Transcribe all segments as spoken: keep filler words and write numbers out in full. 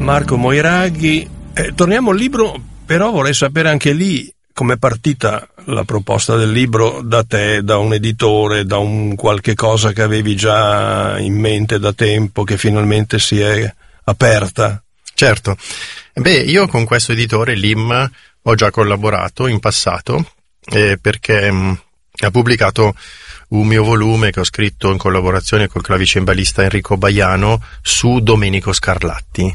Marco Moiraghi. Eh, torniamo al libro, però vorrei sapere anche lì com'è partita la proposta del libro da te, da un editore, da un qualche cosa che avevi già in mente da tempo, che finalmente si è aperta. Certo. Beh, io con questo editore, L I M, ho già collaborato in passato, eh, perché mh, ha pubblicato un mio volume che ho scritto in collaborazione col clavicembalista Enrico Baiano su Domenico Scarlatti.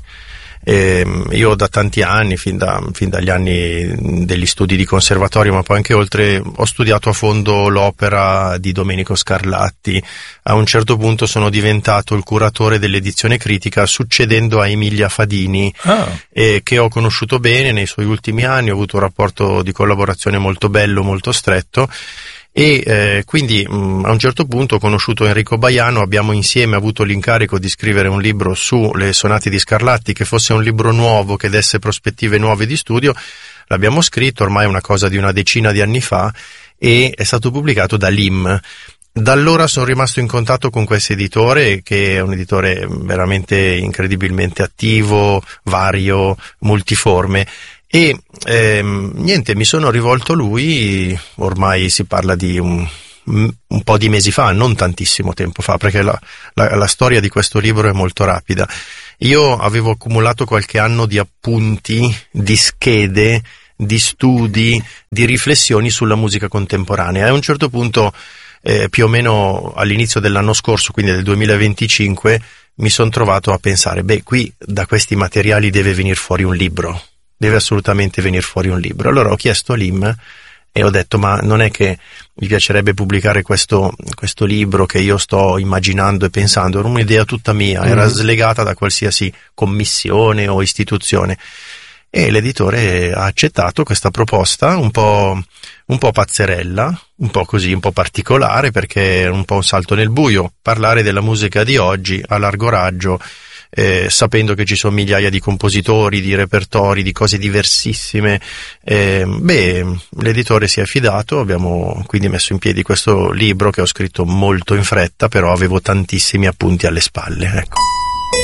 E io da tanti anni, fin, da, fin dagli anni degli studi di conservatorio, ma poi anche oltre, ho studiato a fondo l'opera di Domenico Scarlatti. A un certo punto sono diventato il curatore dell'edizione critica, succedendo a Emilia Fadini, ah. eh, che ho conosciuto bene nei suoi ultimi anni, ho avuto un rapporto di collaborazione molto bello, molto stretto. E eh, quindi mh, a un certo punto ho conosciuto Enrico Baiano, abbiamo insieme avuto l'incarico di scrivere un libro sulle sonate di Scarlatti, che fosse un libro nuovo, che desse prospettive nuove di studio. L'abbiamo scritto, ormai è una cosa di una decina di anni fa, e è stato pubblicato da L I M. Da allora sono rimasto in contatto con questo editore, che è un editore veramente incredibilmente attivo, vario, multiforme. E ehm, niente, mi sono rivolto a lui, ormai si parla di un, un po' di mesi fa, non tantissimo tempo fa, perché la, la, la storia di questo libro è molto rapida. Io avevo accumulato qualche anno di appunti, di schede, di studi, di riflessioni sulla musica contemporanea, e a un certo punto, eh, più o meno all'inizio dell'anno scorso, quindi del duemilaventicinque, mi sono trovato a pensare, beh, qui da questi materiali deve venire fuori un libro. Deve assolutamente venire fuori un libro. Allora ho chiesto a L I M e ho detto, ma non è che mi piacerebbe pubblicare questo, questo libro che io sto immaginando e pensando? Era un'idea tutta mia, mm. era slegata da qualsiasi commissione o istituzione. E l'editore ha accettato questa proposta un po', un po' pazzerella, un po' così, un po' particolare, perché è un po' un salto nel buio, parlare della musica di oggi a largo raggio, Eh, sapendo che ci sono migliaia di compositori, di repertori, di cose diversissime. Eh, beh, l'editore si è fidato, abbiamo quindi messo in piedi questo libro che ho scritto molto in fretta, però avevo tantissimi appunti alle spalle, ecco.